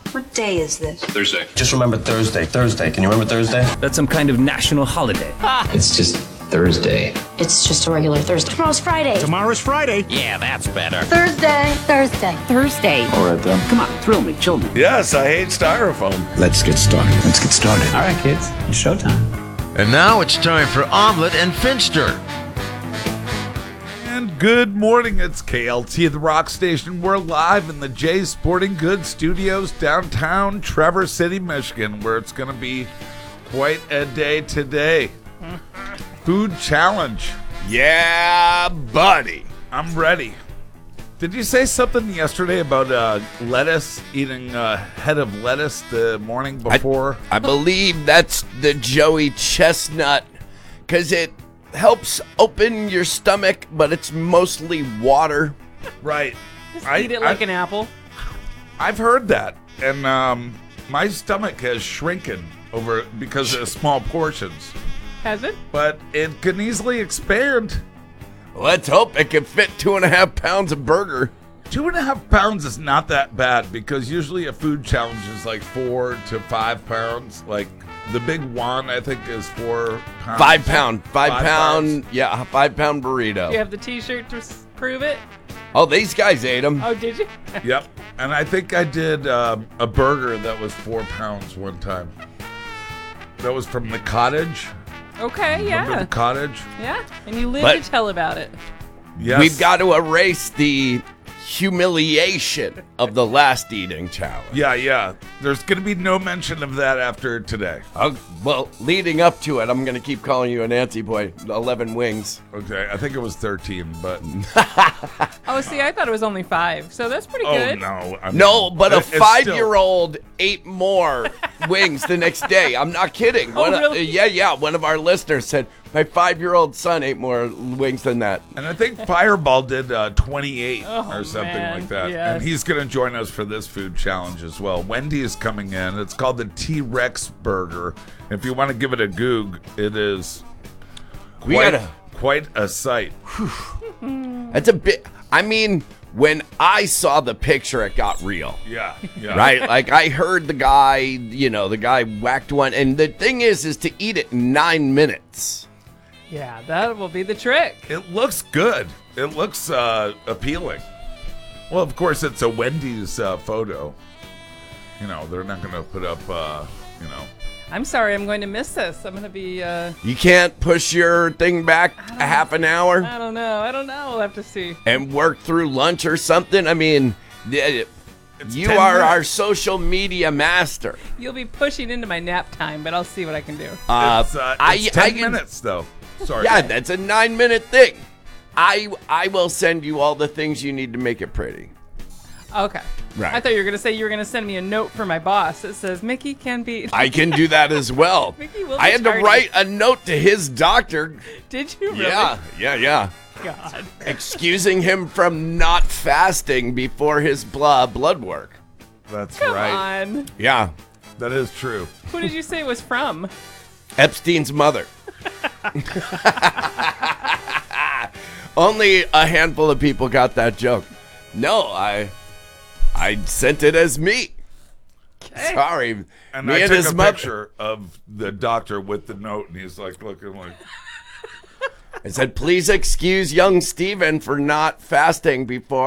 What day is this? Thursday. Just remember Thursday. Thursday. Can you remember Thursday? That's some kind of national holiday. It's just Thursday. It's just a regular Thursday. Tomorrow's Friday. Tomorrow's Friday. Yeah, that's better. Thursday. Thursday. All right, then. Come on, thrill me, chill me. Yes, I hate styrofoam. Let's get started. All right, kids, it's showtime. And now it's time for Omelet and Finster. And good morning, it's KLT, the rock station. We're live in the Jay's Sporting Goods Studios, downtown Traverse City, Michigan, where it's going to be quite a day today. Food challenge. Yeah, buddy. I'm ready. Did you say something yesterday about lettuce, eating a head of lettuce the morning before? I believe that's the Joey Chestnut, because it helps open your stomach, but it's mostly water. Right. Just eat it like an apple. I've heard that, and my stomach has shrinking over because of small portions. Has it? But it can easily expand. Let's hope it can fit 2.5 pounds of burger. 2.5 pounds is not that bad because usually a food challenge is like 4 to 5 pounds. Like the big one, I think, is 4 pounds. 5 pound. 5 5 pound. pounds. Yeah, 5 pound burrito. You have the T-shirt to prove it? Oh, these guys ate them. Oh, did you? Yep. And I think I did a burger that was 4 pounds one time. That was from the Cottage. Okay, Remember yeah. the Cottage? Yeah, and you live But- to tell about it. Yes. We've got to erase the humiliation of the last eating challenge. Yeah. There's going to be no mention of that after today. Well, leading up to it, I'm going to keep calling you a Nancy boy. 11 wings. Okay, I think it was 13, but... Oh, see, I thought it was only 5, so that's pretty Oh, good. no. I mean, No, but a it's still- 5-year-old ate more wings the next day. I'm not kidding. Oh, really? Yeah. One of our listeners said, my 5-year-old son ate more wings than that. And I think Fireball did 28 Oh, or something man, like that. yes. And he's going to join us for this food challenge as well. Wendy is coming in. It's called the T-Rex Burger. If you want to give it a goog, it is We quite, gotta- quite a sight. That's a bit. I mean, when I saw the picture, it got real. Yeah. Right? Like, I heard the guy whacked one. And the thing is to eat it in 9 minutes. Yeah, that will be the trick. It looks good. It looks appealing. Well, of course, it's a Wendy's photo. You know, they're not going to put up, I'm sorry, I'm going to miss this. I'm going to be, You can't push your thing back a half an hour I don't know. We'll have to see. and work through lunch or something. I mean, you 10 are our minutes. social media master. You'll be pushing into my nap time, but I'll see what I can do. It's 10 can- minutes, though. Sorry. Yeah, that's a 9-minute thing. I will send you all the things you need to make it pretty. Okay. Right. I thought you were going to say you were going to send me a note for my boss that says, Mickey can be... I can do that as well. Mickey will be I had to tardy. write a note to his doctor. Did you really? Yeah. God. Excusing him from not fasting before his blood work. That's Come right. on. Yeah. That is true. Who did you say it was from? Epstein's mother. Only a handful of people got that joke. No, I sent it as me. Sorry. And me I and took his a mother. picture of the doctor with the note, and he's like looking like... I said, please excuse young Steven for not fasting before